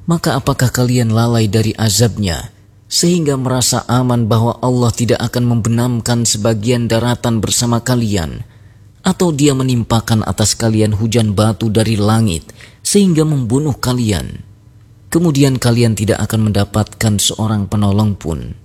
Maka apakah kalian lalai dari azabnya, sehingga merasa aman bahwa Allah tidak akan membenamkan sebagian daratan bersama kalian, atau Dia menimpakan atas kalian hujan batu dari langit, sehingga membunuh kalian. Kemudian kalian tidak akan mendapatkan seorang penolong pun.